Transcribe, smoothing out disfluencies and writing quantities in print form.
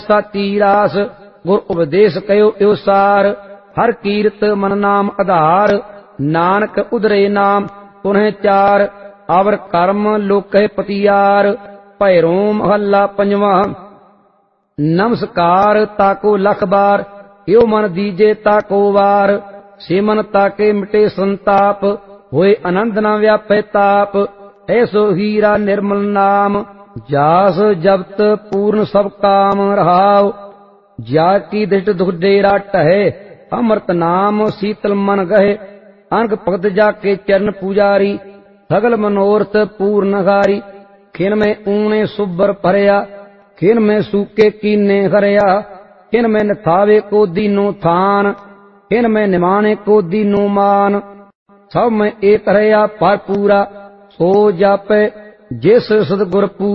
साची रास गुर उपदेश कयो यो सार। हर कीरत मन नाम आधार नानक उदरे नाम पुनः चार। आवर कर्म लोकै पतियार भैरोम हल्ला पंजवा। नमस्कार ताको लख बार यो मन दीजे ताको वार। से मन ताके मिटे संताप होए आनंद न व्यापे ताप। ऐसो हीरा निर्मल नाम जास जपत पूर्ण सब काम रहाव। जाकी दृष्ट दुख डेरा टहे अमृत नाम शीतल मन गहे। अनक भगत जाके चरण पुजारी सगल मनोरथ पूर्ण गारी। खिन में ऊने सुबर भरया खिन में सूके कीने हरया। खिन में नथावे को दीनो थान खिन में निमाने को दीनो मान। सब में एक रहा पर पूरा सो जापे जिस सदगुर